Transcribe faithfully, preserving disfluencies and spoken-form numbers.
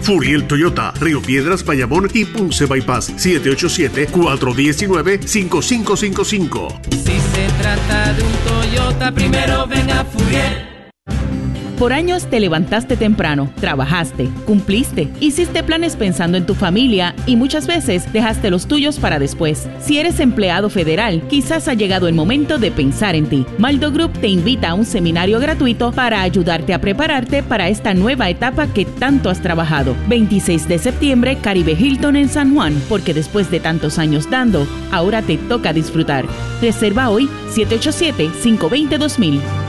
Furiel Toyota, Río Piedras, Bayamón y Ponce Bypass. siete ocho siete, cuatro uno nueve, cinco cinco cinco cinco. Si se trata de un Toyota, primero ven a Furiel. Por años te levantaste temprano, trabajaste, cumpliste, hiciste planes pensando en tu familia y muchas veces dejaste los tuyos para después. Si eres empleado federal, quizás ha llegado el momento de pensar en ti. Maldo Group te invita a un seminario gratuito para ayudarte a prepararte para esta nueva etapa que tanto has trabajado. veintiséis de septiembre, Caribe Hilton en San Juan, porque después de tantos años dando, ahora te toca disfrutar. Reserva hoy siete ocho siete, cinco dos cero, dos mil.